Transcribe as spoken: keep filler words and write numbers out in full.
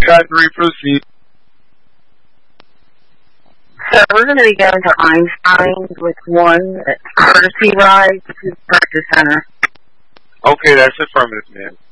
Got three, proceed. So we're going to be going to Einstein with one courtesy ride to the practice center. Okay, that's affirmative, man.